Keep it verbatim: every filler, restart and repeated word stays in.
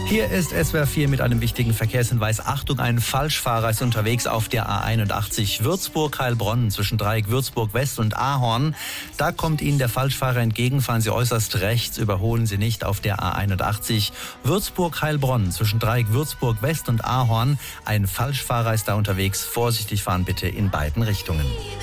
Hier ist S W R vier mit einem wichtigen Verkehrshinweis. Achtung, ein Falschfahrer ist unterwegs auf der A einundachtzig Würzburg-Heilbronn zwischen Dreieck Würzburg-West und Ahorn. Da kommt Ihnen der Falschfahrer entgegen. Fahren Sie äußerst rechts, überholen Sie nicht auf der A einundachtzig Würzburg-Heilbronn zwischen Dreieck Würzburg-West und Ahorn. Ein Falschfahrer ist da unterwegs. Vorsichtig fahren bitte in beiden Richtungen.